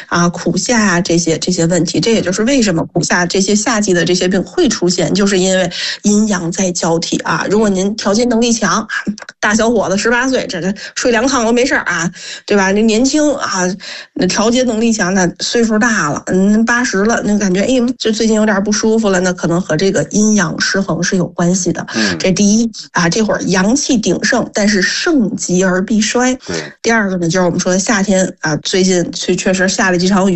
啊、苦夏啊这些问题。这也就是为什么苦夏这些夏季的这些病会出现，就是因为阴阳在交替啊。如果您调节能力强，大小伙子18岁，这睡2趟都没事啊，对吧？那年轻啊，那调节能力强，那岁数大了，80了，那感觉就最近有点不舒服了，那可能和这个阴阳失衡是有关系的。这第一啊，这会儿阳气鼎盛，但是盛极而必衰。第二个呢，就是我们说的夏天啊，最近确实下了几场雨。